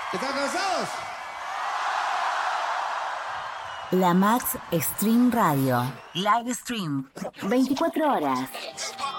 ¿Están cansados? La Max Stream Radio. Live Stream. 24 horas.